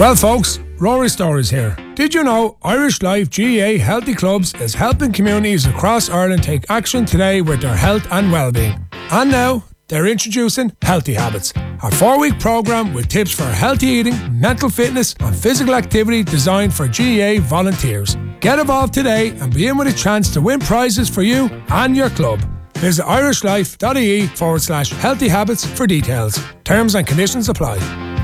Well folks, Rory Stories here. Did you know Irish Life GAA Healthy Clubs is helping communities across Ireland take action today with their health and well-being? And now, they're introducing Healthy Habits, a 4-week programme with tips for healthy eating, mental fitness and physical activity designed for GAA volunteers. Get involved today and be in with a chance to win prizes for you and your club. Visit irishlife.ie/healthy habits for details. Terms and conditions apply.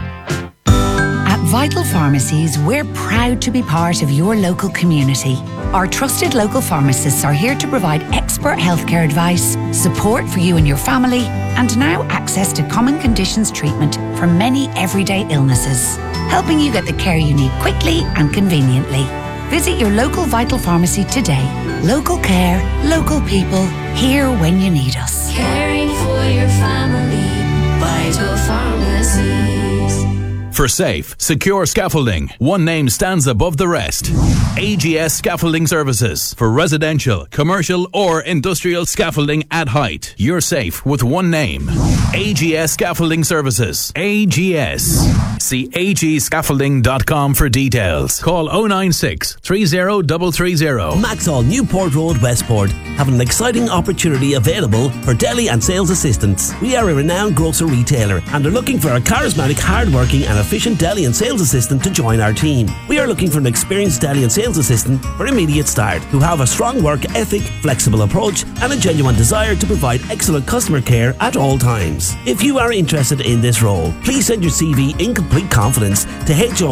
At Vital Pharmacies, we're proud to be part of your local community. Our trusted local pharmacists are here to provide expert healthcare advice, support for you and your family, and now access to common conditions treatment for many everyday illnesses, helping you get the care you need quickly and conveniently. Visit your local Vital Pharmacy today. Local care, local people, here when you need us. Caring for your family, Vital Pharmacies. For safe, secure scaffolding, one name stands above the rest. AGS Scaffolding Services. For residential, commercial or industrial scaffolding at height. You're safe with one name. AGS Scaffolding Services. AGS. See agscaffolding.com for details. Call 096 30330. Maxall Newport Road, Westport have an exciting opportunity available for deli and sales assistants. We are a renowned grocer retailer and are looking for a charismatic, hard-working and efficient deli and sales assistant to join our team. We are looking for an experienced deli and sales assistant for immediate start who have a strong work ethic, flexible approach and a genuine desire to provide excellent customer care at all times. If you are interested in this role, please send your CV in complete confidence to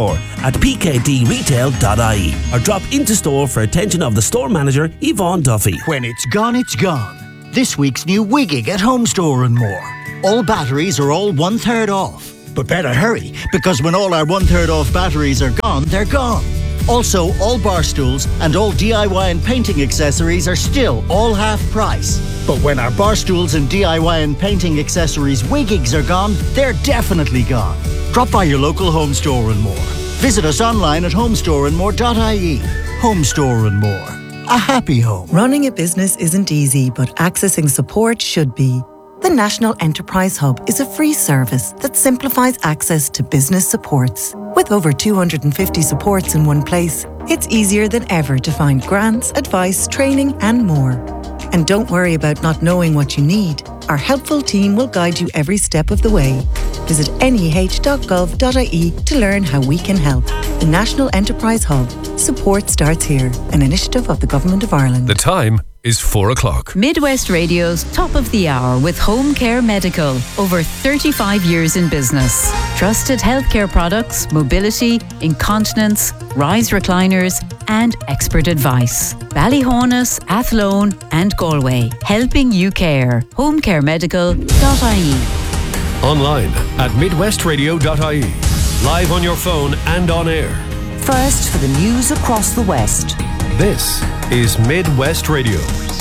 hr@pkdretail.ie or drop into store for attention of the store manager Yvonne Duffy. When it's gone, it's gone. This week's new Wigging at Home Store and More. All batteries are all 1/3 off. But better hurry, because when all our 1/3 off batteries are gone, they're gone. Also, all bar stools and all DIY and painting accessories are still all half price. But when our bar stools and DIY and painting accessories Wiggings are gone, they're definitely gone. Drop by your local Home Store and More. Visit us online at homestoreandmore.ie. Home Store and More. A happy home. Running a business isn't easy, but accessing support should be. The National Enterprise Hub is a free service that simplifies access to business supports. With over 250 supports in one place, it's easier than ever to find grants, advice, training and more. And don't worry about not knowing what you need. Our helpful team will guide you every step of the way. Visit neh.gov.ie to learn how we can help. The National Enterprise Hub. Support starts here. An initiative of the Government of Ireland. The time is 4 o'clock. Midwest Radio's Top of the Hour with Home Care Medical. Over 35 years in business. Trusted healthcare products, mobility, incontinence, rise recliners and expert advice. Ballyhonus, Athlone and Galway. Helping you care. homecaremedical.ie. Online at midwestradio.ie. Live on your phone and on air. First for the news across the West. This is Midwest Radio.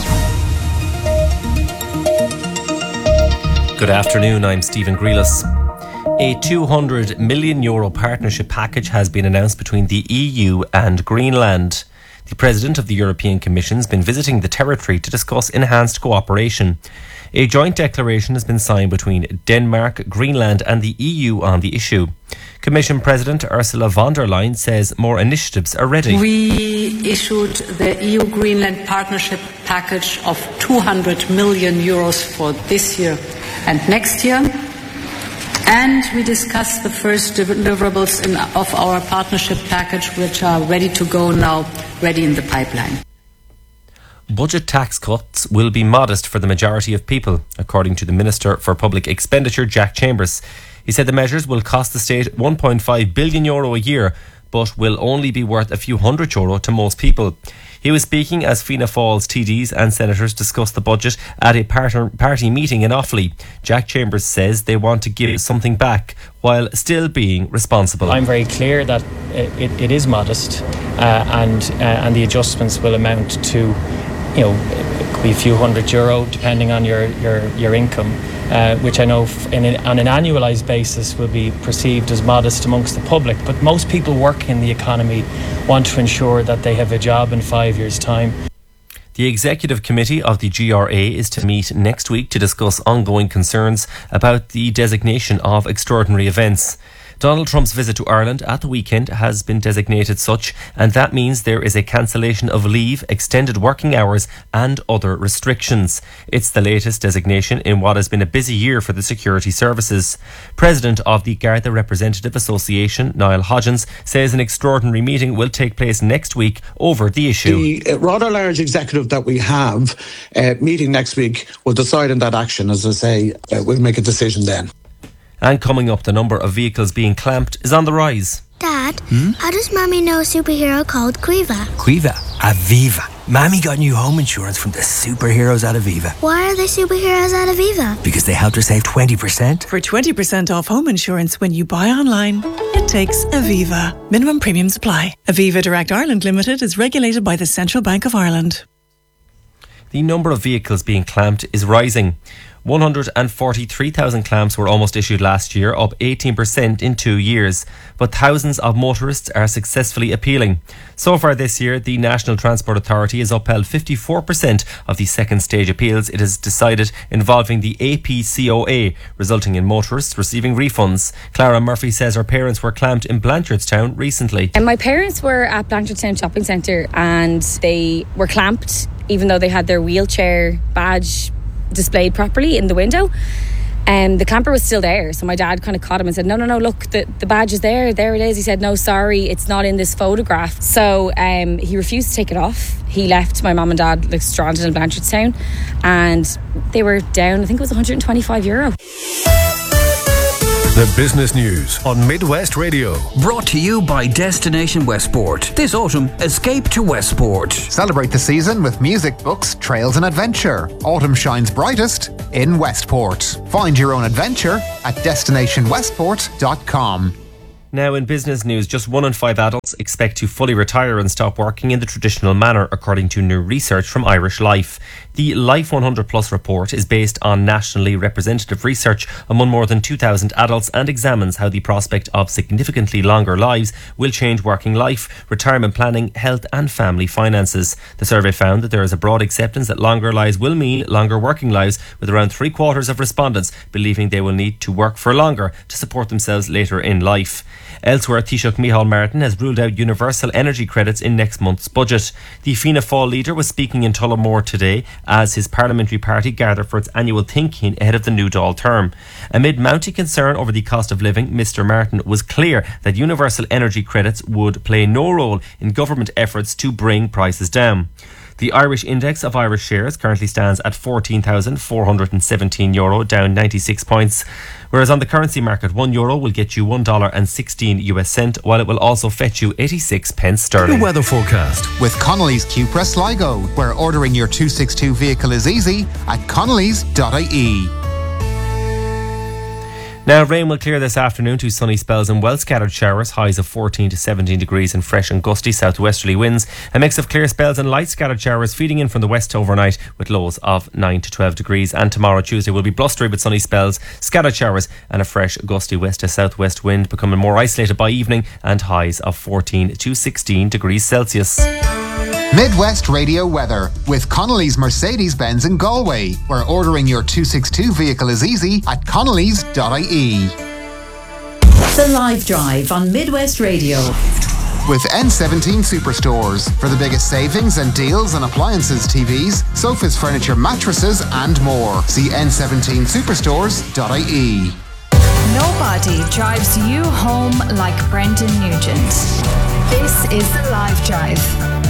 Good afternoon, I'm Stephen Grealis. A €200 million partnership package has been announced between the EU and Greenland. The President of the European Commission has been visiting the territory to discuss enhanced cooperation. A joint declaration has been signed between Denmark, Greenland and the EU on the issue. Commission President Ursula von der Leyen says more initiatives are ready. We issued the EU-Greenland Partnership Package of €200 million for this year and next year. And we discussed the first deliverables of our partnership package, which are ready to go now, ready in the pipeline. Budget tax cuts will be modest for the majority of people, according to the Minister for Public Expenditure, Jack Chambers. He said the measures will cost the state €1.5 billion a year, but will only be worth a few €100 to most people. He was speaking as Fianna Fáil's TDs and senators discussed the budget at a party meeting in Offaly. Jack Chambers says they want to give something back while still being responsible. I'm very clear that it is modest and the adjustments will amount to, it could be a few €100 depending on your income, which I know on an annualised basis will be perceived as modest amongst the public. But most people working in the economy want to ensure that they have a job in 5 years' time. The Executive Committee of the GRA is to meet next week to discuss ongoing concerns about the designation of extraordinary events. Donald Trump's visit to Ireland at the weekend has been designated such, and that means there is a cancellation of leave, extended working hours and other restrictions. It's the latest designation in what has been a busy year for the security services. President of the Garda Representative Association, Niall Hodgins, says an extraordinary meeting will take place next week over the issue. The rather large executive that we have meeting next week will decide on that action. As I say, we'll make a decision then. And coming up, the number of vehicles being clamped is on the rise. Dad, how does Mommy know a superhero called Quiva? Quiva? Aviva. Mommy got new home insurance from the superheroes at Aviva. Why are they superheroes at Aviva? Because they helped her save 20%. For 20% off home insurance when you buy online, it takes Aviva. Minimum premiums apply. Aviva Direct Ireland Limited is regulated by the Central Bank of Ireland. The number of vehicles being clamped is rising. 143,000 clamps were almost issued last year, up 18% in 2 years. But thousands of motorists are successfully appealing. So far this year, the National Transport Authority has upheld 54% of the second stage appeals it has decided involving the APCOA, resulting in motorists receiving refunds. Clara Murphy says her parents were clamped in Blanchardstown recently. And my parents were at Blanchardstown Shopping Centre and they were clamped even though they had their wheelchair badge displayed properly in the window. The clamper was still there, so my dad kind of caught him and said, no, look, the badge is there it is. He said, no, sorry, it's not in this photograph. So he refused to take it off. He left my mum and dad stranded in Blanchardstown, and they were down, I think it was €125. The business news on Midwest Radio. Brought to you by Destination Westport. This autumn, escape to Westport. Celebrate the season with music, books, trails and adventure. Autumn shines brightest in Westport. Find your own adventure at destinationwestport.com. Now in business news, just 1 in 5 adults expect to fully retire and stop working in the traditional manner, according to new research from Irish Life. The Life 100 Plus report is based on nationally representative research among more than 2,000 adults and examines how the prospect of significantly longer lives will change working life, retirement planning, health and family finances. The survey found that there is a broad acceptance that longer lives will mean longer working lives, with around 3/4 of respondents believing they will need to work for longer to support themselves later in life. Elsewhere, Taoiseach Micheál Martin has ruled out universal energy credits in next month's budget. The Fianna Fáil leader was speaking in Tullamore today as his parliamentary party gathered for its annual thinking ahead of the new Dáil term. Amid mounting concern over the cost of living, Mr Martin was clear that universal energy credits would play no role in government efforts to bring prices down. The Irish index of Irish shares currently stands at €14,417, down 96 points. Whereas on the currency market, €1 will get you $1.16, while it will also fetch you 86 pence sterling. The weather forecast with Connolly's Cupra Sligo, where ordering your 262 vehicle is easy at connolly's.ie. Now, rain will clear this afternoon to sunny spells and well scattered showers, highs of 14 to 17 degrees and fresh and gusty southwesterly winds. A mix of clear spells and light scattered showers feeding in from the west overnight with lows of 9 to 12 degrees. And tomorrow, Tuesday, will be blustery with sunny spells, scattered showers and a fresh gusty west to southwest wind, becoming more isolated by evening, and highs of 14 to 16 degrees Celsius. Midwest Radio weather with Connolly's Mercedes-Benz in Galway, where ordering your 262 vehicle is easy at connolly's.ie. The Live Drive on Midwest Radio. With N17 Superstores for the biggest savings and deals on appliances, TVs, sofas, furniture, mattresses and more. See n17superstores.ie. Nobody drives you home like Brendan Nugent. This is The Live Drive.